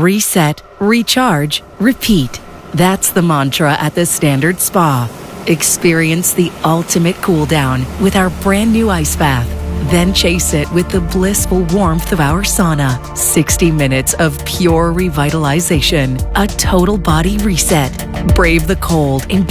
Reset, recharge, repeat. That's the mantra at the Standard Spa. Experience the ultimate cool down with our brand new ice bath. Then chase it with the blissful warmth of our sauna. 60 minutes of pure revitalization. A total body reset. Brave the cold in